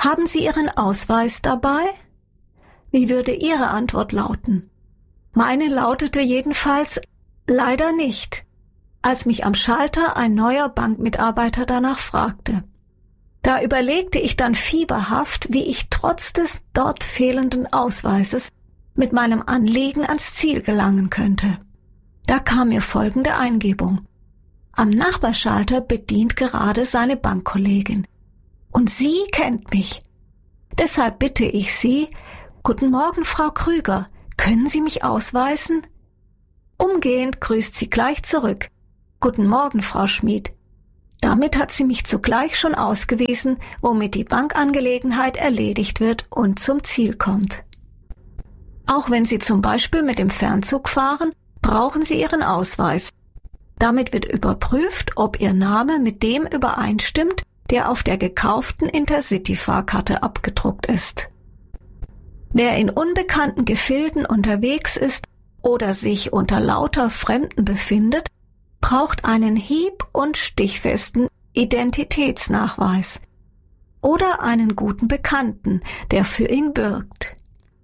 Haben Sie Ihren Ausweis dabei? Wie würde Ihre Antwort lauten? Meine lautete jedenfalls leider nicht, als mich am Schalter ein neuer Bankmitarbeiter danach fragte. Da überlegte ich dann fieberhaft, wie ich trotz des dort fehlenden Ausweises mit meinem Anliegen ans Ziel gelangen könnte. Da kam mir folgende Eingebung. Am Nachbarschalter bedient gerade seine Bankkollegin. Und sie kennt mich. Deshalb bitte ich Sie, »Guten Morgen, Frau Krüger, können Sie mich ausweisen?« Umgehend grüßt sie gleich zurück. »Guten Morgen, Frau Schmid.« Damit hat sie mich zugleich schon ausgewiesen, womit die Bankangelegenheit erledigt wird und zum Ziel kommt. Auch wenn Sie zum Beispiel mit dem Fernzug fahren, brauchen Sie Ihren Ausweis. Damit wird überprüft, ob Ihr Name mit dem übereinstimmt, der auf der gekauften Intercity-Fahrkarte abgedruckt ist. Wer in unbekannten Gefilden unterwegs ist oder sich unter lauter Fremden befindet, braucht einen hieb- und stichfesten Identitätsnachweis oder einen guten Bekannten, der für ihn bürgt.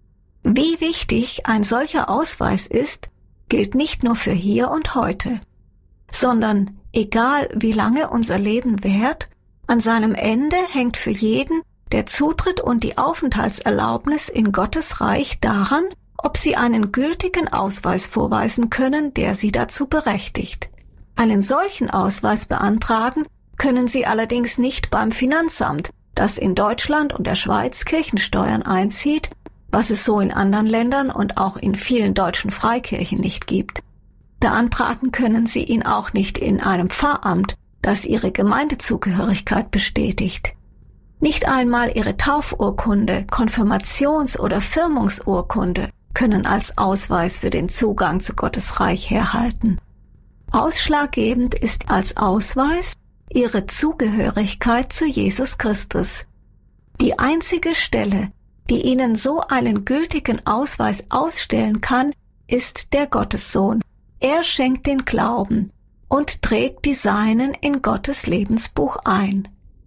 Wie wichtig ein solcher Ausweis ist, gilt nicht nur für hier und heute, sondern egal wie lange unser Leben währt, an seinem Ende hängt für jeden der Zutritt und die Aufenthaltserlaubnis in Gottes Reich daran, ob Sie einen gültigen Ausweis vorweisen können, der Sie dazu berechtigt. Einen solchen Ausweis beantragen können Sie allerdings nicht beim Finanzamt, das in Deutschland und der Schweiz Kirchensteuern einzieht, was es so in anderen Ländern und auch in vielen deutschen Freikirchen nicht gibt. Beantragen können Sie ihn auch nicht in einem Pfarramt, das Ihre Gemeindezugehörigkeit bestätigt. Nicht einmal Ihre Taufurkunde, Konfirmations- oder Firmungsurkunde können als Ausweis für den Zugang zu Gottes Reich herhalten. Ausschlaggebend ist als Ausweis Ihre Zugehörigkeit zu Jesus Christus. Die einzige Stelle, die Ihnen so einen gültigen Ausweis ausstellen kann, ist der Gottessohn. Er schenkt den Glauben und trägt die Seinen in Gottes Lebensbuch ein.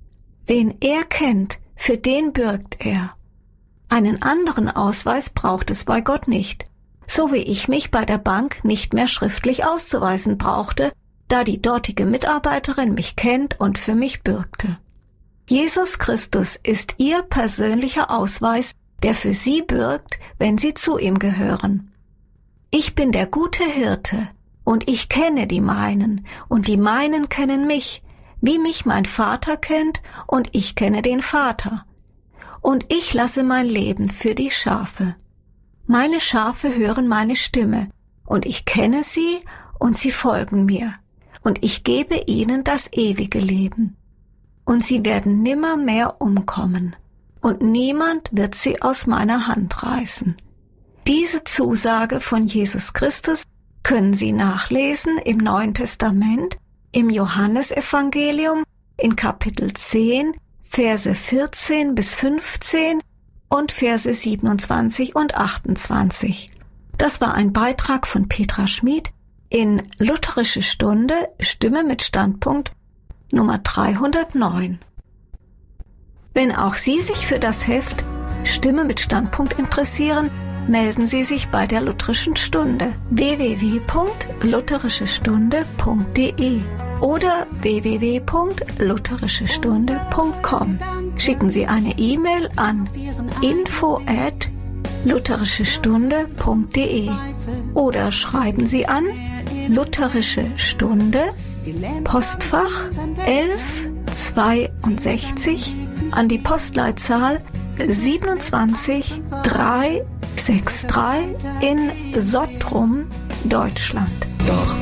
Wen er kennt, für den bürgt er. Einen anderen Ausweis braucht es bei Gott nicht, so wie ich mich bei der Bank nicht mehr schriftlich auszuweisen brauchte, da die dortige Mitarbeiterin mich kennt und für mich bürgte. Jesus Christus ist Ihr persönlicher Ausweis, der für Sie bürgt, wenn Sie zu ihm gehören. Ich bin der gute Hirte, und ich kenne die meinen, und die meinen kennen mich, wie mich mein Vater kennt, und ich kenne den Vater. Und ich lasse mein Leben für die Schafe. Meine Schafe hören meine Stimme, und ich kenne sie, und sie folgen mir, und ich gebe ihnen das ewige Leben. Und sie werden nimmermehr umkommen, und niemand wird sie aus meiner Hand reißen. Diese Zusage von Jesus Christus können Sie nachlesen im Neuen Testament, im Johannesevangelium, in Kapitel 10, Verse 14 bis 15 und Verse 27 und 28. Das war ein Beitrag von Petra Schmid in Lutherische Stunde, Stimme mit Standpunkt Nummer 309. Wenn auch Sie sich für das Heft Stimme mit Standpunkt interessieren, melden Sie sich bei der Lutherischen Stunde www.lutherischestunde.de oder www.lutherischestunde.com. Schicken Sie eine E-Mail an info@lutherischestunde.de oder schreiben Sie an Lutherische Stunde, Postfach 1162 an die Postleitzahl 27363 in Sottrum, Deutschland. Doch